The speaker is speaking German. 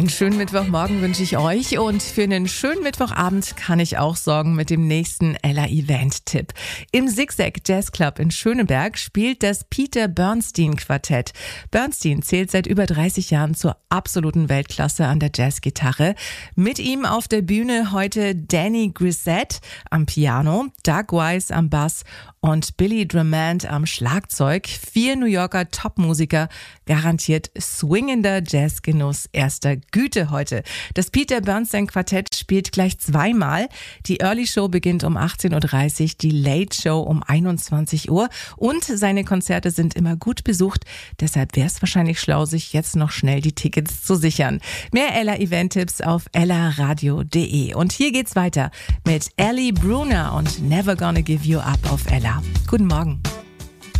Einen schönen Mittwochmorgen wünsche ich euch und für einen schönen Mittwochabend kann ich auch sorgen mit dem nächsten Ella Event-Tipp. Im Zigzag Jazz Club in Schöneberg spielt das Peter Bernstein Quartett. Bernstein zählt seit über 30 Jahren zur absoluten Weltklasse an der Jazzgitarre. Mit ihm auf der Bühne heute Danny Grissett am Piano, Doug Wise am Bass und Billy Drummond am Schlagzeug. 4 New Yorker Topmusiker, garantiert swingender Jazzgenuss erster Güte heute. Das Peter Bernstein Quartett spielt gleich zweimal. Die Early Show beginnt um 18.30 Uhr, die Late Show um 21 Uhr und seine Konzerte sind immer gut besucht. Deshalb wäre es wahrscheinlich schlau, sich jetzt noch schnell die Tickets zu sichern. Mehr Ella Event-Tipps auf ellaradio.de. Und hier geht's weiter mit Ellie Brunner und Never Gonna Give You Up auf Ella. Guten Morgen.